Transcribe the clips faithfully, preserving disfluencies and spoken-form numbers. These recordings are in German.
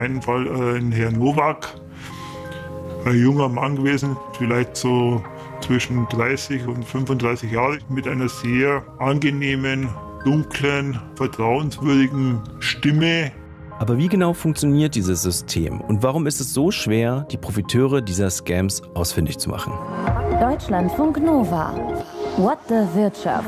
Einen Fall äh, in Herrn Nowak, ein junger Mann gewesen, vielleicht so zwischen dreißig und fünfunddreißig Jahren, mit einer sehr angenehmen, dunklen, vertrauenswürdigen Stimme. Aber wie genau funktioniert dieses System und warum ist es so schwer, die Profiteure dieser Scams ausfindig zu machen? Deutschlandfunk Nova. What the Wirtschaft.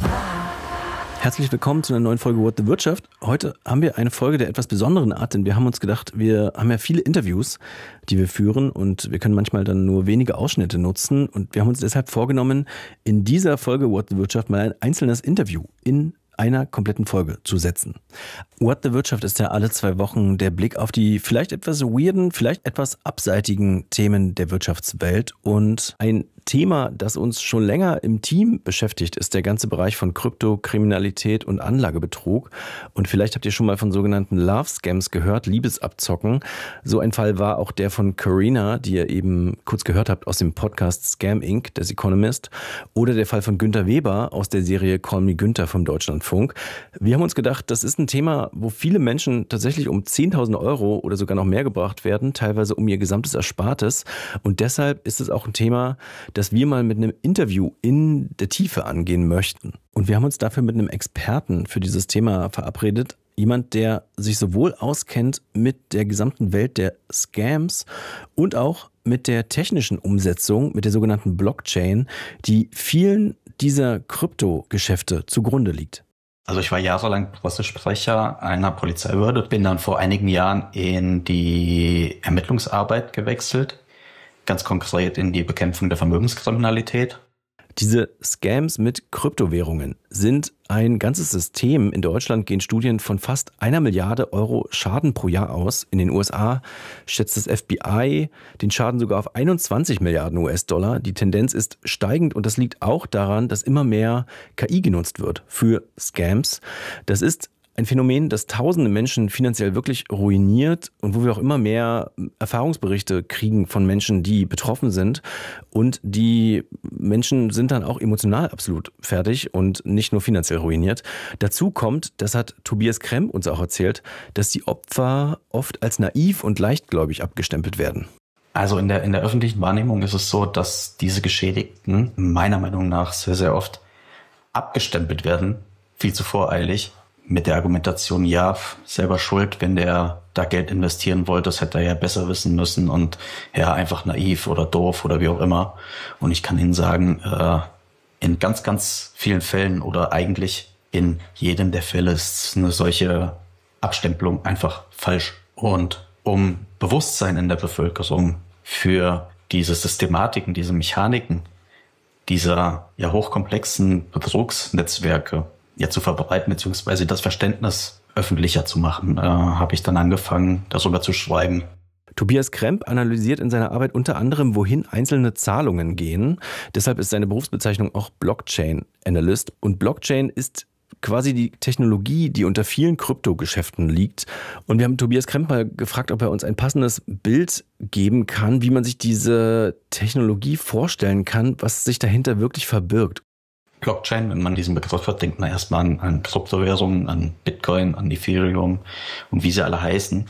Herzlich willkommen zu einer neuen Folge What the Wirtschaft. Heute haben wir eine Folge der etwas besonderen Art, denn wir haben uns gedacht, wir haben ja viele Interviews, die wir führen und wir können manchmal dann nur wenige Ausschnitte nutzen und wir haben uns deshalb vorgenommen, in dieser Folge What the Wirtschaft mal ein einzelnes Interview in einer kompletten Folge zu setzen. What the Wirtschaft ist ja alle zwei Wochen der Blick auf die vielleicht etwas weirden, vielleicht etwas abseitigen Themen der Wirtschaftswelt. Und ein Thema, das uns schon länger im Team beschäftigt, ist der ganze Bereich von Krypto, Kriminalität und Anlagebetrug. Und vielleicht habt ihr schon mal von sogenannten Love-Scams gehört, Liebesabzocken. So ein Fall war auch der von Carina, die ihr eben kurz gehört habt aus dem Podcast Scam Incorporated des Economist. Oder der Fall von Günther Weber aus der Serie Call Me Günther vom Deutschlandfunk. Wir haben uns gedacht, das ist ein Thema, wo viele Menschen tatsächlich um zehntausend Euro oder sogar noch mehr gebracht werden, teilweise um ihr gesamtes Erspartes. Und deshalb ist es auch ein Thema, das wir mal mit einem Interview in der Tiefe angehen möchten. Und wir haben uns dafür mit einem Experten für dieses Thema verabredet. Jemand, der sich sowohl auskennt mit der gesamten Welt der Scams und auch mit der technischen Umsetzung, mit der sogenannten Blockchain, die vielen dieser Kryptogeschäfte zugrunde liegt. Also ich war jahrelang Pressesprecher einer Polizeibehörde, bin dann vor einigen Jahren in die Ermittlungsarbeit gewechselt, ganz konkret in die Bekämpfung der Vermögenskriminalität. Diese Scams mit Kryptowährungen sind ein ganzes System. In Deutschland gehen Studien von fast einer Milliarde Euro Schaden pro Jahr aus. In den U S A schätzt das F B I den Schaden sogar auf einundzwanzig Milliarden U S-Dollar. Die Tendenz ist steigend und das liegt auch daran, dass immer mehr K I genutzt wird für Scams. Das ist ein Phänomen, das tausende Menschen finanziell wirklich ruiniert und wo wir auch immer mehr Erfahrungsberichte kriegen von Menschen, die betroffen sind. Und die Menschen sind dann auch emotional absolut fertig und nicht nur finanziell ruiniert. Dazu kommt, das hat Tobias Kremp uns auch erzählt, dass die Opfer oft als naiv und leichtgläubig abgestempelt werden. Also in der, in der öffentlichen Wahrnehmung ist es so, dass diese Geschädigten meiner Meinung nach sehr, sehr oft abgestempelt werden, viel zu voreilig. Mit der Argumentation, ja, selber schuld, wenn der da Geld investieren wollte, das hätte er ja besser wissen müssen und ja, einfach naiv oder doof oder wie auch immer. Und ich kann Ihnen sagen, äh, in ganz, ganz vielen Fällen oder eigentlich in jedem der Fälle ist eine solche Abstempelung einfach falsch. Und um Bewusstsein in der Bevölkerung für diese Systematiken, diese Mechaniken, dieser ja hochkomplexen Betrugsnetzwerke ja zu verbreiten, beziehungsweise das Verständnis öffentlicher zu machen, äh, habe ich dann angefangen, darüber zu schreiben. Tobias Kremp analysiert in seiner Arbeit unter anderem, wohin einzelne Zahlungen gehen. Deshalb ist seine Berufsbezeichnung auch Blockchain-Analyst. Und Blockchain ist quasi die Technologie, die unter vielen Kryptogeschäften liegt. Und wir haben Tobias Kremp mal gefragt, ob er uns ein passendes Bild geben kann, wie man sich diese Technologie vorstellen kann, was sich dahinter wirklich verbirgt. Blockchain, wenn man diesen Begriff hört, denkt man erstmal an, an Kryptowährungen, an Bitcoin, an Ethereum und wie sie alle heißen.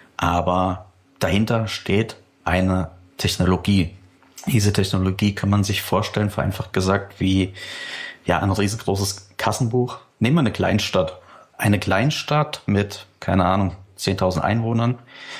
Aber dahinter steht eine Technologie. Diese Technologie kann man sich vorstellen, vereinfacht gesagt, wie ja ein riesengroßes Kassenbuch. Nehmen wir eine Kleinstadt. Eine Kleinstadt mit, keine Ahnung, zehntausend Einwohnern.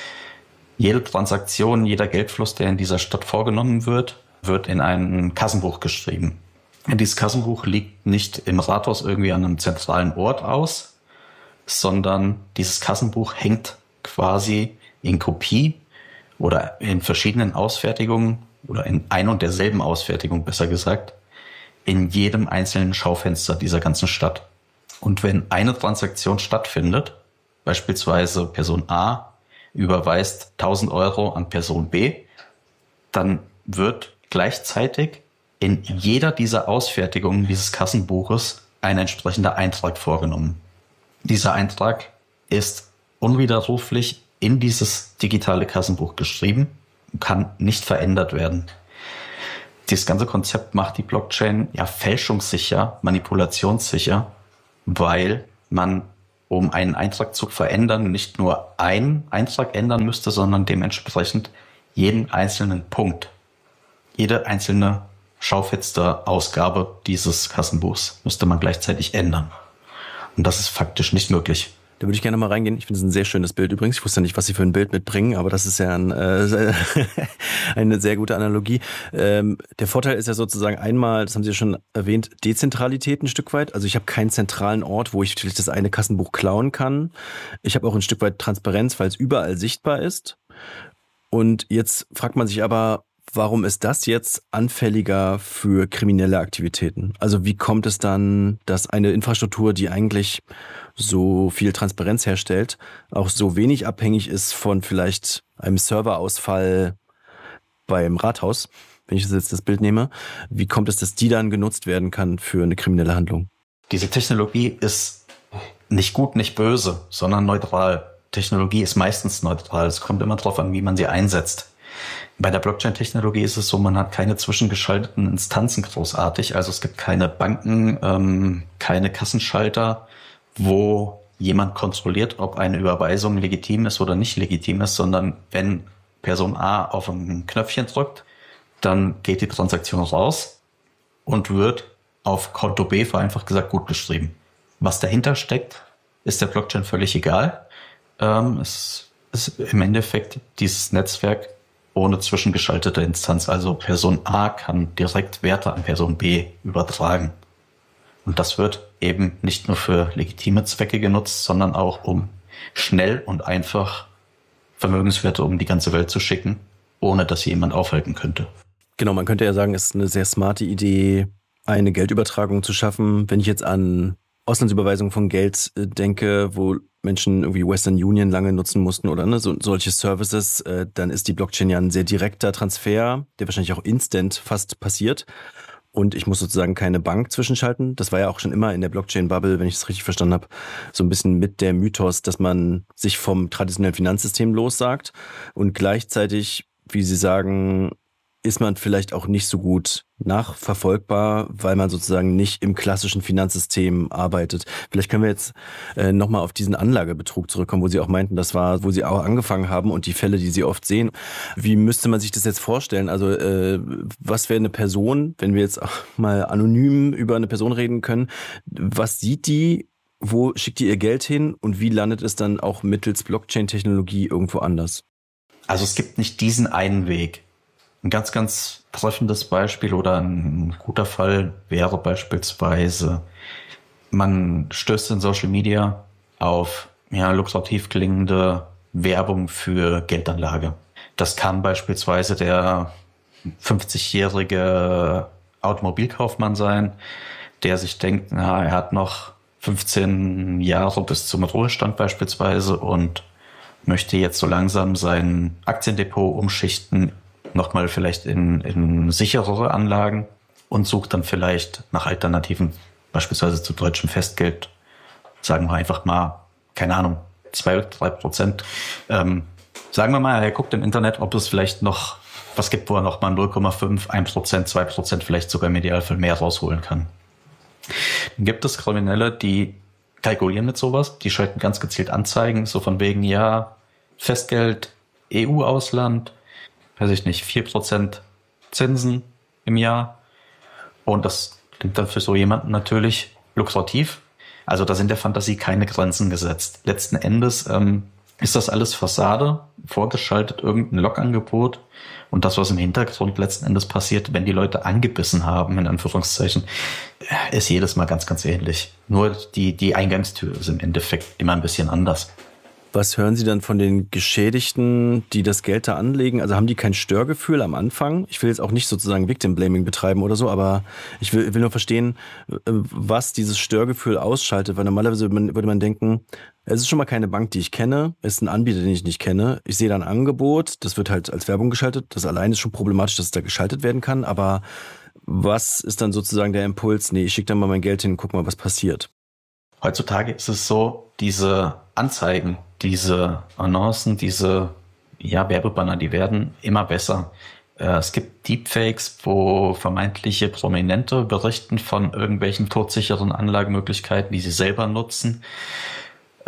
Jede Transaktion, jeder Geldfluss, der in dieser Stadt vorgenommen wird, wird in ein Kassenbuch geschrieben. Dieses Kassenbuch liegt nicht im Rathaus irgendwie an einem zentralen Ort aus, sondern dieses Kassenbuch hängt quasi in Kopie oder in verschiedenen Ausfertigungen oder in ein und derselben Ausfertigung, besser gesagt, in jedem einzelnen Schaufenster dieser ganzen Stadt. Und wenn eine Transaktion stattfindet, beispielsweise Person A überweist tausend Euro an Person B, dann wird gleichzeitig in jeder dieser Ausfertigungen dieses Kassenbuches ein entsprechender Eintrag vorgenommen. Dieser Eintrag ist unwiderruflich in dieses digitale Kassenbuch geschrieben und kann nicht verändert werden. Dieses ganze Konzept macht die Blockchain ja fälschungssicher, manipulationssicher, weil man um einen Eintrag zu verändern, nicht nur einen Eintrag ändern müsste, sondern dementsprechend jeden einzelnen Punkt, jede einzelne Schaufensterausgabe dieses Kassenbuchs müsste man gleichzeitig ändern. Und das ist faktisch nicht möglich. Da würde ich gerne mal reingehen. Ich finde es ein sehr schönes Bild übrigens. Ich wusste nicht, was Sie für ein Bild mitbringen, aber das ist ja ein, äh, eine sehr gute Analogie. Ähm, der Vorteil ist ja sozusagen einmal, das haben Sie ja schon erwähnt, Dezentralität ein Stück weit. Also ich habe keinen zentralen Ort, wo ich vielleicht das eine Kassenbuch klauen kann. Ich habe auch ein Stück weit Transparenz, weil es überall sichtbar ist. Und jetzt fragt man sich aber, warum ist das jetzt anfälliger für kriminelle Aktivitäten? Also wie kommt es dann, dass eine Infrastruktur, die eigentlich so viel Transparenz herstellt, auch so wenig abhängig ist von vielleicht einem Serverausfall beim Rathaus, wenn ich jetzt das Bild nehme, wie kommt es, dass die dann genutzt werden kann für eine kriminelle Handlung? Diese Technologie ist nicht gut, nicht böse, sondern neutral. Technologie ist meistens neutral. Es kommt immer darauf an, wie man sie einsetzt. Bei der Blockchain-Technologie ist es so, man hat keine zwischengeschalteten Instanzen großartig. Also es gibt keine Banken, ähm, keine Kassenschalter, wo jemand kontrolliert, ob eine Überweisung legitim ist oder nicht legitim ist, sondern wenn Person A auf ein Knöpfchen drückt, dann geht die Transaktion raus und wird auf Konto B vereinfacht gesagt gut geschrieben. Was dahinter steckt, ist der Blockchain völlig egal. Ähm, es ist im Endeffekt dieses Netzwerk ohne zwischengeschaltete Instanz. Also Person A kann direkt Werte an Person B übertragen. Und das wird eben nicht nur für legitime Zwecke genutzt, sondern auch um schnell und einfach Vermögenswerte um die ganze Welt zu schicken, ohne dass sie jemand aufhalten könnte. Genau, man könnte ja sagen, es ist eine sehr smarte Idee, eine Geldübertragung zu schaffen. Wenn ich jetzt an Auslandsüberweisung von Geld denke, wo Menschen irgendwie Western Union lange nutzen mussten oder ne, so, solche Services, äh, dann ist die Blockchain ja ein sehr direkter Transfer, der wahrscheinlich auch instant fast passiert. Und ich muss sozusagen keine Bank zwischenschalten. Das war ja auch schon immer in der Blockchain-Bubble, wenn ich das richtig verstanden habe, so ein bisschen mit der Mythos, dass man sich vom traditionellen Finanzsystem lossagt. Und gleichzeitig, wie Sie sagen, ist man vielleicht auch nicht so gut nachverfolgbar, weil man sozusagen nicht im klassischen Finanzsystem arbeitet. Vielleicht können wir jetzt äh, nochmal auf diesen Anlagebetrug zurückkommen, wo Sie auch meinten, das war, wo Sie auch angefangen haben und die Fälle, die Sie oft sehen. Wie müsste man sich das jetzt vorstellen? Also äh, was wäre eine Person, wenn wir jetzt auch mal anonym über eine Person reden können, was sieht die, wo schickt die ihr Geld hin und wie landet es dann auch mittels Blockchain-Technologie irgendwo anders? Also es gibt nicht diesen einen Weg. Ein ganz, ganz treffendes Beispiel oder ein guter Fall wäre beispielsweise, man stößt in Social Media auf ja, lukrativ klingende Werbung für Geldanlage. Das kann beispielsweise der fünfzigjährige Automobilkaufmann sein, der sich denkt, na, er hat noch fünfzehn Jahre bis zum Ruhestand beispielsweise und möchte jetzt so langsam sein Aktiendepot umschichten, nochmal vielleicht in, in sicherere Anlagen und sucht dann vielleicht nach Alternativen, beispielsweise zu deutschem Festgeld, sagen wir einfach mal, keine Ahnung, zwei, drei Prozent. Ähm, sagen wir mal, er guckt im Internet, ob es vielleicht noch was gibt, wo er noch mal null Komma fünf, ein Prozent, zwei Prozent vielleicht sogar im Idealfall mehr rausholen kann. Dann gibt es Kriminelle, die kalkulieren mit sowas, die schalten ganz gezielt Anzeigen, so von wegen, ja, Festgeld, E U-Ausland, weiß ich nicht, vier Prozent Zinsen im Jahr. Und das klingt dann für so jemanden natürlich lukrativ. Also da sind der Fantasie keine Grenzen gesetzt. Letzten Endes ähm, ist das alles Fassade, vorgeschaltet irgendein Logangebot. Und das, was im Hintergrund letzten Endes passiert, wenn die Leute angebissen haben, in Anführungszeichen, ist jedes Mal ganz, ganz ähnlich. Nur die, die Eingangstür ist im Endeffekt immer ein bisschen anders. Was hören Sie dann von den Geschädigten, die das Geld da anlegen? Also haben die kein Störgefühl am Anfang? Ich will jetzt auch nicht sozusagen Victim Blaming betreiben oder so, aber ich will, will nur verstehen, was dieses Störgefühl ausschaltet. Weil normalerweise würde man, würde man denken, es ist schon mal keine Bank, die ich kenne. Es ist ein Anbieter, den ich nicht kenne. Ich sehe da ein Angebot, das wird halt als Werbung geschaltet. Das allein ist schon problematisch, dass es da geschaltet werden kann. Aber was ist dann sozusagen der Impuls? Nee, ich schicke da mal mein Geld hin und guck mal, was passiert. Heutzutage ist es so, diese Anzeigen, diese Annoncen, diese ja, Werbebanner, die werden immer besser. Äh, es gibt Deepfakes, wo vermeintliche Prominente berichten von irgendwelchen todsicheren Anlagemöglichkeiten, die sie selber nutzen. Äh,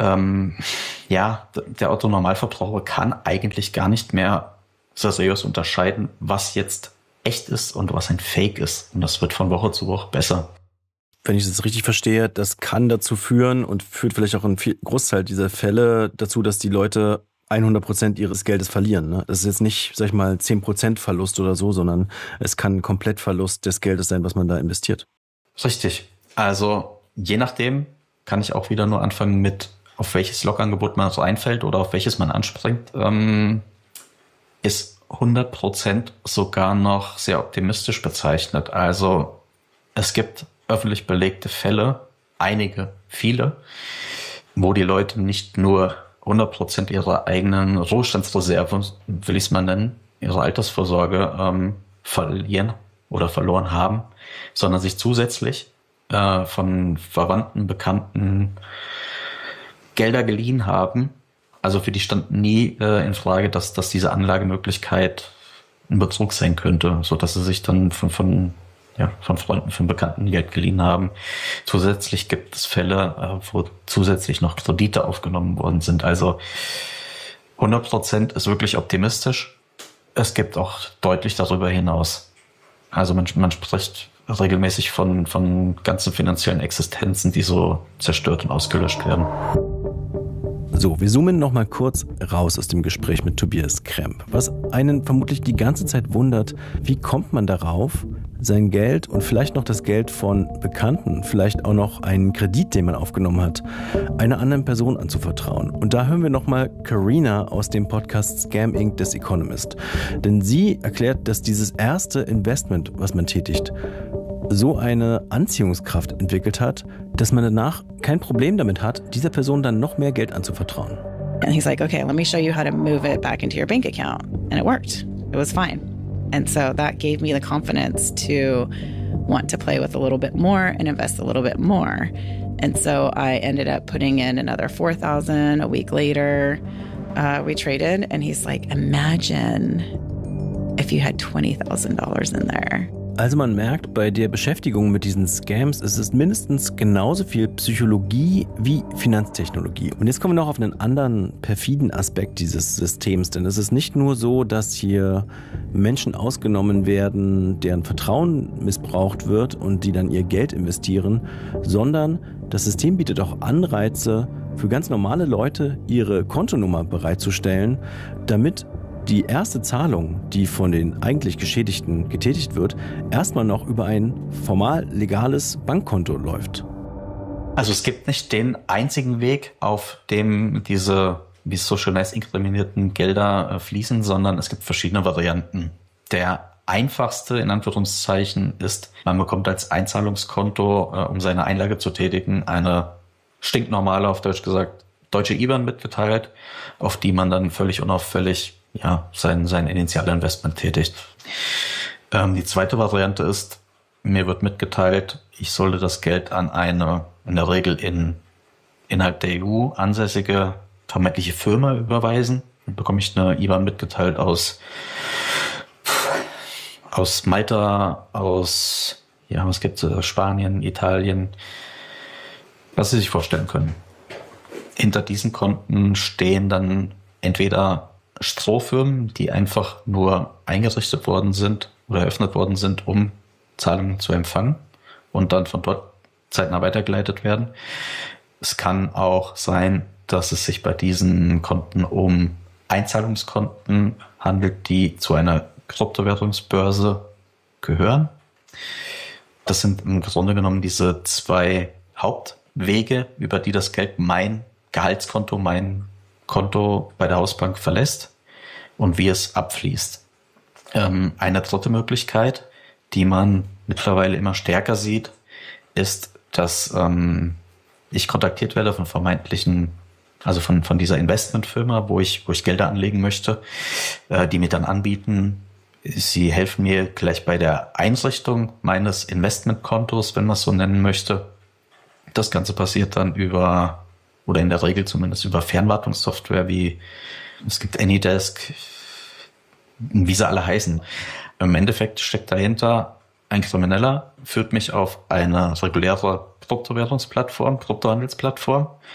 ähm, ja, der Otto-Normalverbraucher kann eigentlich gar nicht mehr seriös unterscheiden, was jetzt echt ist und was ein Fake ist. Und das wird von Woche zu Woche besser. Wenn ich das richtig verstehe, das kann dazu führen und führt vielleicht auch in viel Großteil dieser Fälle dazu, dass die Leute hundert Prozent ihres Geldes verlieren. Ne? Das ist jetzt nicht, sag ich mal, zehn Prozent Verlust oder so, sondern es kann ein Komplettverlust des Geldes sein, was man da investiert. Richtig. Also je nachdem kann ich auch wieder nur anfangen mit, auf welches Logangebot man so einfällt oder auf welches man anspringt, ähm, ist hundert Prozent sogar noch sehr optimistisch bezeichnet. Also es gibt öffentlich belegte Fälle, einige, viele, wo die Leute nicht nur hundert Prozent ihrer eigenen Ruhestandsreserve, will ich es mal nennen, ihre Altersvorsorge ähm, verlieren oder verloren haben, sondern sich zusätzlich äh, von Verwandten, Bekannten Gelder geliehen haben. Also für die stand nie äh, in Frage, dass, dass diese Anlagemöglichkeit ein Betrug sein könnte, so dass sie sich dann von, von ja, von Freunden, von Bekannten Geld geliehen haben. Zusätzlich gibt es Fälle, wo zusätzlich noch Kredite aufgenommen worden sind. Also hundert Prozent ist wirklich optimistisch. Es gibt auch deutlich darüber hinaus. Also man, man spricht regelmäßig von, von ganzen finanziellen Existenzen, die so zerstört und ausgelöscht werden. So, wir zoomen noch mal kurz raus aus dem Gespräch mit Tobias Kremp. Was einen vermutlich die ganze Zeit wundert, wie kommt man darauf, sein Geld und vielleicht noch das Geld von Bekannten, vielleicht auch noch einen Kredit, den man aufgenommen hat, einer anderen Person anzuvertrauen. Und da hören wir noch mal Carina aus dem Podcast Scam Incorporated des Economist. Denn sie erklärt, dass dieses erste Investment, was man tätigt, so eine Anziehungskraft entwickelt hat, dass man danach kein Problem damit hat, dieser Person dann noch mehr Geld anzuvertrauen. And he's like, okay, let me show you how to move it back into your bank account. And it worked. It was fine. And so that gave me the confidence to want to play with a little bit more and invest a little bit more. And so I ended up putting in another four thousand dollars. A week later, uh, we traded. And he's like, imagine if you had twenty thousand dollars in there. Also man merkt, bei der Beschäftigung mit diesen Scams ist es mindestens genauso viel Psychologie wie Finanztechnologie. Und jetzt kommen wir noch auf einen anderen perfiden Aspekt dieses Systems. Denn es ist nicht nur so, dass hier Menschen ausgenommen werden, deren Vertrauen missbraucht wird und die dann ihr Geld investieren, sondern das System bietet auch Anreize für ganz normale Leute, ihre Kontonummer bereitzustellen, damit die erste Zahlung, die von den eigentlich Geschädigten getätigt wird, erstmal noch über ein formal legales Bankkonto läuft. Also es gibt nicht den einzigen Weg, auf dem diese, wie Social Nice inkriminierten Gelder fließen, sondern es gibt verschiedene Varianten. Der einfachste, in Anführungszeichen, ist, man bekommt als Einzahlungskonto, um seine Einlage zu tätigen, eine stinknormale, auf Deutsch gesagt, deutsche I B A N mitgeteilt, auf die man dann völlig unauffällig ja, sein, sein Initialinvestment tätigt. Ähm, die zweite Variante ist, mir wird mitgeteilt, ich sollte das Geld an eine, in der Regel in, innerhalb der E U ansässige vermeintliche Firma überweisen. Dann bekomme ich eine I B A N mitgeteilt aus, aus Malta, aus, ja, was gibt's, Spanien, Italien, was Sie sich vorstellen können. Hinter diesen Konten stehen dann entweder Strohfirmen, die einfach nur eingerichtet worden sind oder eröffnet worden sind, um Zahlungen zu empfangen und dann von dort zeitnah weitergeleitet werden. Es kann auch sein, dass es sich bei diesen Konten um Einzahlungskonten handelt, die zu einer Kryptowährungsbörse gehören. Das sind im Grunde genommen diese zwei Hauptwege, über die das Geld mein Gehaltskonto, mein Konto bei der Hausbank verlässt und wie es abfließt. Ähm, eine dritte Möglichkeit, die man mittlerweile immer stärker sieht, ist, dass ähm, ich kontaktiert werde von vermeintlichen, also von von dieser Investmentfirma, wo ich wo ich Gelder anlegen möchte, äh, die mir dann anbieten, sie helfen mir gleich bei der Einrichtung meines Investmentkontos, wenn man es so nennen möchte. Das Ganze passiert dann über oder in der Regel zumindest über Fernwartungssoftware wie, es gibt Anydesk, wie sie alle heißen. Im Endeffekt steckt dahinter, ein Krimineller führt mich auf eine reguläre Kryptowährungsplattform, Kryptohandelsplattform,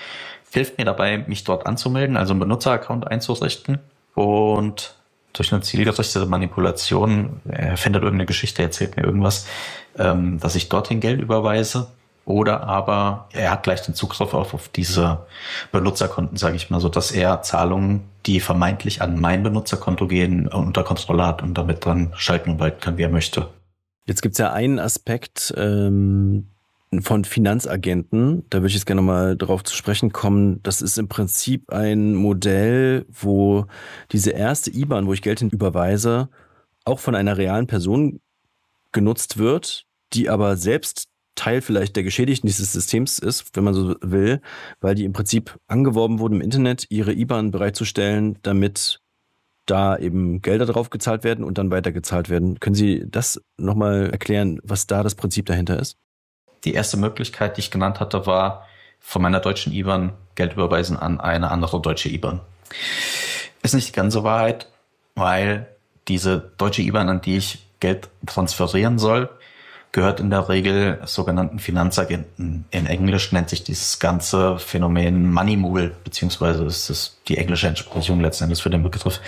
hilft mir dabei, mich dort anzumelden, also einen Benutzeraccount einzurichten und durch eine zielgerichtete Manipulation, er findet irgendeine Geschichte, erzählt mir irgendwas, ähm, dass ich dorthin Geld überweise. Oder aber er hat gleich den Zugriff auf, auf diese Benutzerkonten, sage ich mal, so dass er Zahlungen, die vermeintlich an mein Benutzerkonto gehen, unter Kontrolle hat und damit dann schalten und walten kann, wie er möchte. Jetzt gibt es ja einen Aspekt ähm, von Finanzagenten, da würde ich jetzt gerne nochmal drauf zu sprechen kommen. Das ist im Prinzip ein Modell, wo diese erste I B A N, wo ich Geld hin überweise, auch von einer realen Person genutzt wird, die aber selbst Teil vielleicht der Geschädigten dieses Systems ist, wenn man so will, weil die im Prinzip angeworben wurden im Internet, ihre I B A N bereitzustellen, damit da eben Gelder drauf gezahlt werden und dann weitergezahlt werden. Können Sie das nochmal erklären, was da das Prinzip dahinter ist? Die erste Möglichkeit, die ich genannt hatte, war von meiner deutschen I B A N Geld überweisen an eine andere deutsche I B A N. Ist nicht die ganze Wahrheit, weil diese deutsche I B A N, an die ich Geld transferieren soll, gehört in der Regel sogenannten Finanzagenten. In Englisch nennt sich dieses ganze Phänomen Money Mule, beziehungsweise ist es die englische Entsprechung letzten Endes für den Begriff.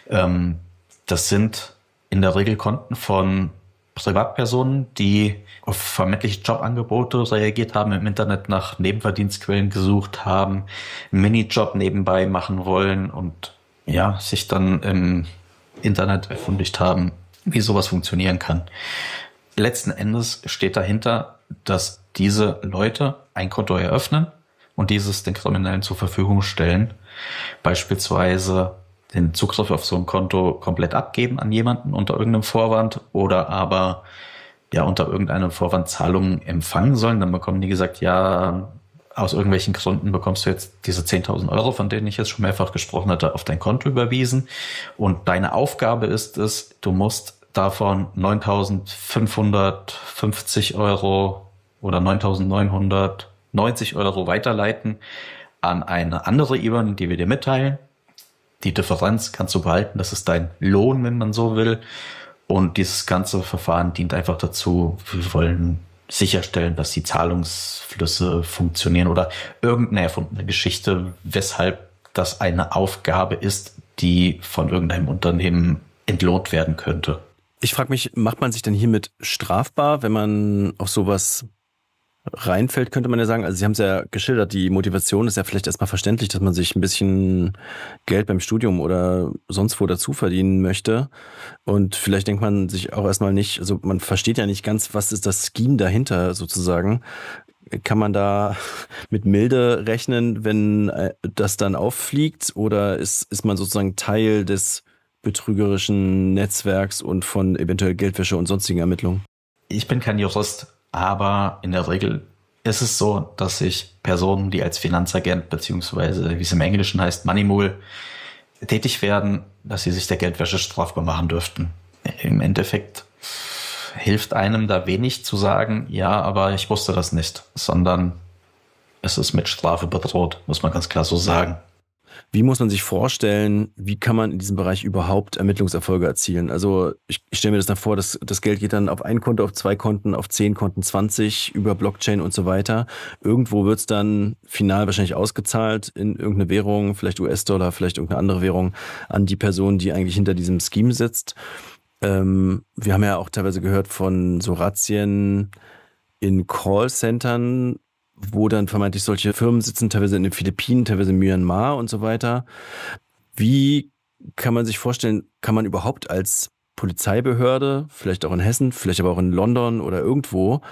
Das sind in der Regel Konten von Privatpersonen, die auf vermeintliche Jobangebote reagiert haben, im Internet nach Nebenverdienstquellen gesucht haben, einen Minijob nebenbei machen wollen und ja, sich dann im Internet erkundigt haben, wie sowas funktionieren kann. Letzten Endes steht dahinter, dass diese Leute ein Konto eröffnen und dieses den Kriminellen zur Verfügung stellen. Beispielsweise den Zugriff auf so ein Konto komplett abgeben an jemanden unter irgendeinem Vorwand oder aber ja unter irgendeinem Vorwand Zahlungen empfangen sollen. Dann bekommen die gesagt, ja, aus irgendwelchen Gründen bekommst du jetzt diese zehntausend Euro, von denen ich jetzt schon mehrfach gesprochen hatte, auf dein Konto überwiesen. Und deine Aufgabe ist es, du musst davon neuntausendfünfhundertfünfzig Euro oder neuntausendneunhundertneunzig Euro weiterleiten an eine andere I B A N, die wir dir mitteilen. Die Differenz kannst du behalten, das ist dein Lohn, wenn man so will. Und dieses ganze Verfahren dient einfach dazu, wir wollen sicherstellen, dass die Zahlungsflüsse funktionieren oder irgendeine erfundene Geschichte, weshalb das eine Aufgabe ist, die von irgendeinem Unternehmen entlohnt werden könnte. Ich frage mich, macht man sich denn hiermit strafbar, wenn man auf sowas reinfällt, könnte man ja sagen. Also Sie haben es ja geschildert, die Motivation ist ja vielleicht erstmal verständlich, dass man sich ein bisschen Geld beim Studium oder sonst wo dazu verdienen möchte. Und vielleicht denkt man sich auch erstmal nicht, also man versteht ja nicht ganz, was ist das Scheme dahinter sozusagen. Kann man da mit Milde rechnen, wenn das dann auffliegt? Oder ist, ist man sozusagen Teil des betrügerischen Netzwerks und von eventuell Geldwäsche und sonstigen Ermittlungen? Ich bin kein Jurist, aber in der Regel ist es so, dass sich Personen, die als Finanzagent beziehungsweise wie es im Englischen heißt, Money Mule, tätig werden, dass sie sich der Geldwäsche strafbar machen dürften. Im Endeffekt hilft einem da wenig zu sagen, ja, aber ich wusste das nicht, sondern es ist mit Strafe bedroht, muss man ganz klar so sagen. Wie muss man sich vorstellen, wie kann man in diesem Bereich überhaupt Ermittlungserfolge erzielen? Also ich, ich stelle mir das dann vor, dass das Geld geht dann auf ein Konto, auf zwei Konten, auf zehn Konten, zwanzig, über Blockchain und so weiter. Irgendwo wird es dann final wahrscheinlich ausgezahlt in irgendeine Währung, vielleicht U S-Dollar, vielleicht irgendeine andere Währung, an die Person, die eigentlich hinter diesem Scheme sitzt. Ähm, wir haben ja auch teilweise gehört von so Razzien in Callcentern, wo dann vermeintlich solche Firmen sitzen, teilweise in den Philippinen, teilweise in Myanmar und so weiter. Wie kann man sich vorstellen, kann man überhaupt als Polizeibehörde, vielleicht auch in Hessen, vielleicht aber auch in London oder irgendwo,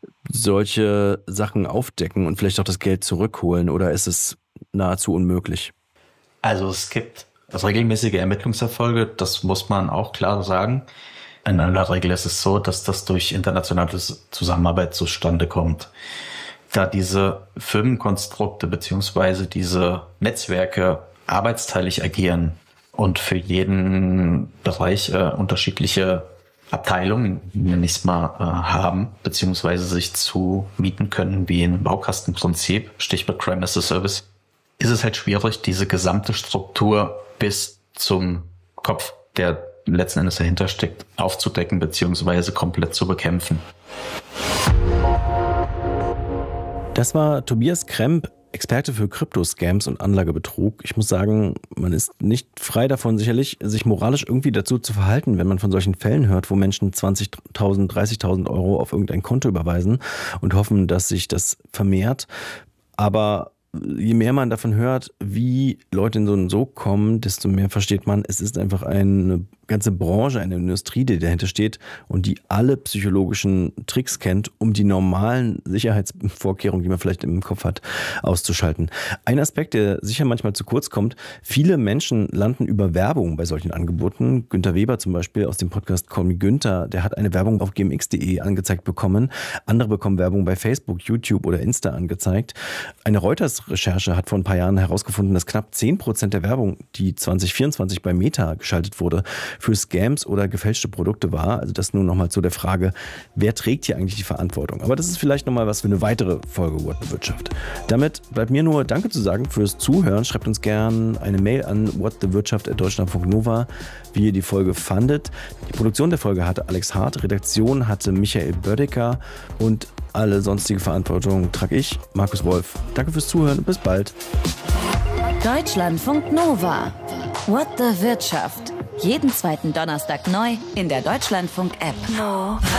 solche Sachen aufdecken und vielleicht auch das Geld zurückholen, oder ist es nahezu unmöglich? Also es gibt regelmäßige Ermittlungserfolge, das muss man auch klar sagen. In aller Regel ist es so, dass das durch internationale Zusammenarbeit zustande kommt. Da diese Firmenkonstrukte beziehungsweise diese Netzwerke arbeitsteilig agieren und für jeden Bereich äh, unterschiedliche Abteilungen, nenne ich es mal, äh, haben, beziehungsweise sich zu mieten können wie ein Baukastenprinzip, Stichwort Crime as a Service, ist es halt schwierig, diese gesamte Struktur bis zum Kopf, der letzten Endes dahinter steckt, aufzudecken beziehungsweise komplett zu bekämpfen. Das war Tobias Kremp. Experte für Krypto-Scams und Anlagebetrug. Ich muss sagen, man ist nicht frei davon, sicherlich sich moralisch irgendwie dazu zu verhalten, wenn man von solchen Fällen hört, wo Menschen zwanzigtausend, dreißigtausend Euro auf irgendein Konto überweisen und hoffen, dass sich das vermehrt. Aber je mehr man davon hört, wie Leute in so einen Sog kommen, desto mehr versteht man, es ist einfach eine ganze Branche, eine Industrie, die dahinter steht und die alle psychologischen Tricks kennt, um die normalen Sicherheitsvorkehrungen, die man vielleicht im Kopf hat, auszuschalten. Ein Aspekt, der sicher manchmal zu kurz kommt, viele Menschen landen über Werbung bei solchen Angeboten. Günter Weber zum Beispiel aus dem Podcast Call Me Günther, der hat eine Werbung auf gmx punkt de angezeigt bekommen. Andere bekommen Werbung bei Facebook, YouTube oder Insta angezeigt. Eine Reuters-Recherche hat vor ein paar Jahren herausgefunden, dass knapp zehn Prozent der Werbung, die zwanzig vierundzwanzig bei Meta geschaltet wurde, für Scams oder gefälschte Produkte war. Also das nun nochmal zu der Frage, wer trägt hier eigentlich die Verantwortung? Aber das ist vielleicht nochmal was für eine weitere Folge What the Wirtschaft. Damit bleibt mir nur Danke zu sagen fürs Zuhören. Schreibt uns gern eine Mail an whatthewirtschaft at deutschlandfunk nova, wie ihr die Folge fandet. Die Produktion der Folge hatte Alex Hart, Redaktion hatte Michael Bödecker und alle sonstige Verantwortung trage ich, Markus Wolf. Danke fürs Zuhören und bis bald. Deutschlandfunk Nova. What the Wirtschaft. Jeden zweiten Donnerstag neu in der Deutschlandfunk-App.